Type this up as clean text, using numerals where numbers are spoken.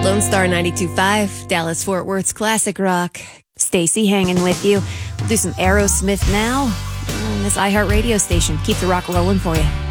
Lone Star 92.5, Dallas Fort Worth's classic rock. Stacy hanging with you. We'll do some Aerosmith now on this iHeartRadio station. Keep the rock rolling for you.